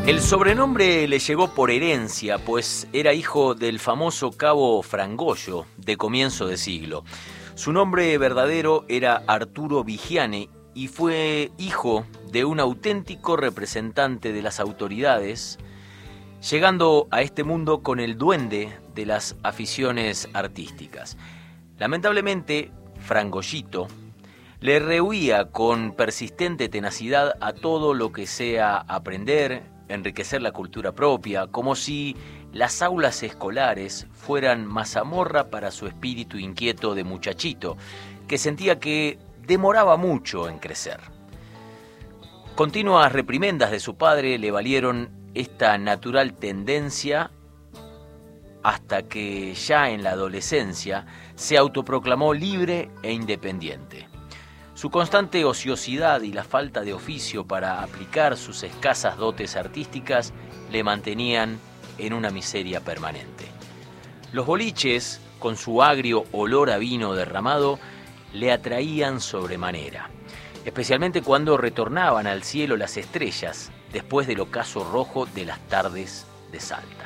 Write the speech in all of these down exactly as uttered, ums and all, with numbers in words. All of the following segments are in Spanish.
El sobrenombre le llegó por herencia, pues era hijo del famoso cabo Frangollo de comienzo de siglo. Su nombre verdadero era Arturo Vigiane y fue hijo de un auténtico representante de las autoridades, llegando a este mundo con el duende de las aficiones artísticas. Lamentablemente, Frangollito le rehuía con persistente tenacidad a todo lo que sea aprender, enriquecer la cultura propia, como si las aulas escolares fueran mazamorra para su espíritu inquieto de muchachito, que sentía que demoraba mucho en crecer. Continuas reprimendas de su padre le valieron esta natural tendencia hasta que ya en la adolescencia se autoproclamó libre e independiente. Su constante ociosidad y la falta de oficio para aplicar sus escasas dotes artísticas le mantenían en una miseria permanente. Los boliches, con su agrio olor a vino derramado, le atraían sobremanera, especialmente cuando retornaban al cielo las estrellas después del ocaso rojo de las tardes de Salta.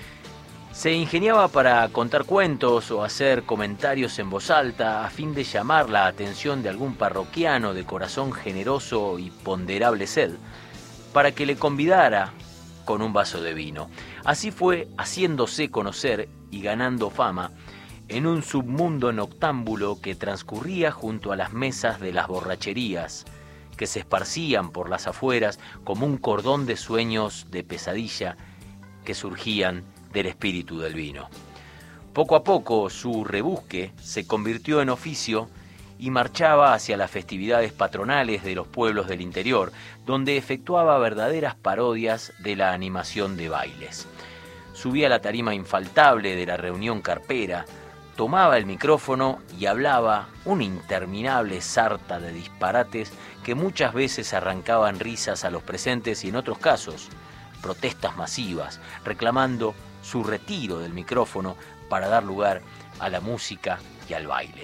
Se ingeniaba para contar cuentos o hacer comentarios en voz alta a fin de llamar la atención de algún parroquiano de corazón generoso y ponderable sed, para que le convidara con un vaso de vino. Así fue haciéndose conocer y ganando fama en un submundo noctámbulo que transcurría junto a las mesas de las borracherías, que se esparcían por las afueras como un cordón de sueños de pesadilla que surgían del espíritu del vino. Poco a poco su rebusque se convirtió en oficio y marchaba hacia las festividades patronales de los pueblos del interior, donde efectuaba verdaderas parodias de la animación de bailes. Subía a la tarima infaltable de la reunión carpera, tomaba el micrófono y hablaba una interminable sarta de disparates que muchas veces arrancaban risas a los presentes y en otros casos protestas masivas, reclamando su retiro del micrófono para dar lugar a la música y al baile.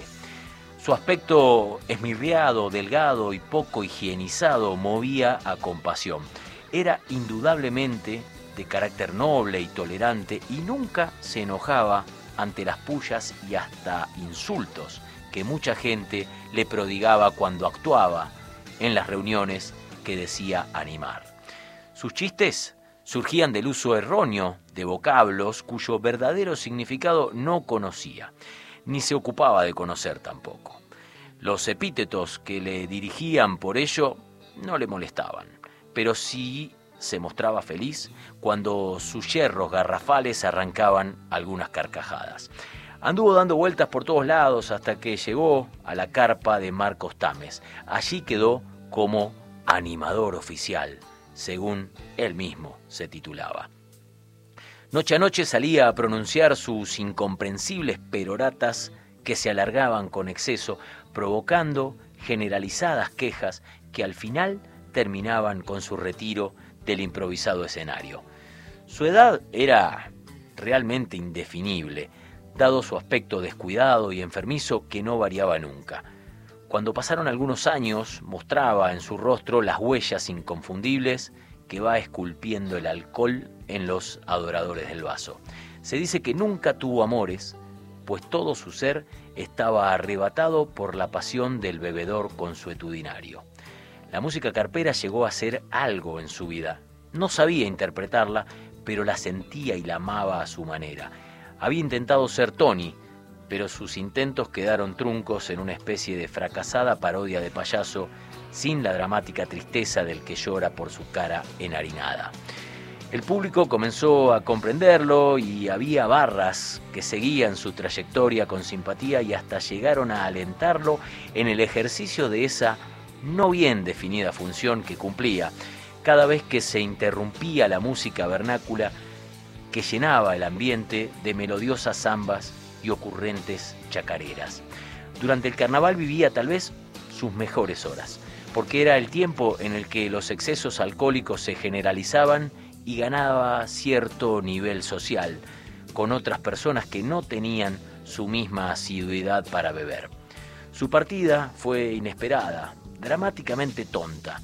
Su aspecto esmirriado, delgado y poco higienizado movía a compasión. Era indudablemente de carácter noble y tolerante y nunca se enojaba ante las pullas y hasta insultos que mucha gente le prodigaba cuando actuaba en las reuniones que decía animar. Sus chistes surgían del uso erróneo de vocablos cuyo verdadero significado no conocía, ni se ocupaba de conocer tampoco. Los epítetos que le dirigían por ello no le molestaban, pero sí se mostraba feliz cuando sus yerros garrafales arrancaban algunas carcajadas. Anduvo dando vueltas por todos lados hasta que llegó a la carpa de Marcos Tames. Allí quedó como animador oficial, según él mismo se titulaba. Noche a noche salía a pronunciar sus incomprensibles peroratas que se alargaban con exceso, provocando generalizadas quejas que al final terminaban con su retiro del improvisado escenario. Su edad era realmente indefinible, dado su aspecto descuidado y enfermizo que no variaba nunca. Cuando pasaron algunos años, mostraba en su rostro las huellas inconfundibles que va esculpiendo el alcohol en los adoradores del vaso. Se dice que nunca tuvo amores, pues todo su ser estaba arrebatado por la pasión del bebedor consuetudinario. La música carpera llegó a ser algo en su vida. No sabía interpretarla, pero la sentía y la amaba a su manera. Había intentado ser Tony, pero sus intentos quedaron truncos en una especie de fracasada parodia de payaso, sin la dramática tristeza del que llora por su cara enharinada. El público comenzó a comprenderlo y había barras que seguían su trayectoria con simpatía y hasta llegaron a alentarlo en el ejercicio de esa no bien definida función que cumplía cada vez que se interrumpía la música vernácula que llenaba el ambiente de melodiosas zambas y ocurrentes chacareras. Durante el carnaval vivía tal vez sus mejores horas, porque era el tiempo en el que los excesos alcohólicos se generalizaban y ganaba cierto nivel social con otras personas que no tenían su misma asiduidad para beber. Su partida fue inesperada, dramáticamente tonta.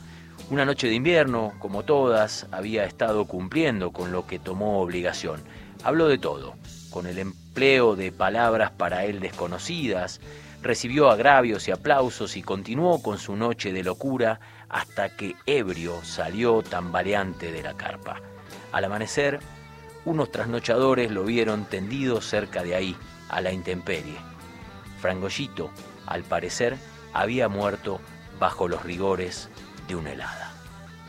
Una noche de invierno, como todas, había estado cumpliendo con lo que tomó obligación. Habló de todo, con el empleo de palabras para él desconocidas, recibió agravios y aplausos y continuó con su noche de locura hasta que ebrio salió tambaleante de la carpa. Al amanecer, unos trasnochadores lo vieron tendido cerca de ahí, a la intemperie. Frangollito, al parecer, había muerto bajo los rigores de una helada.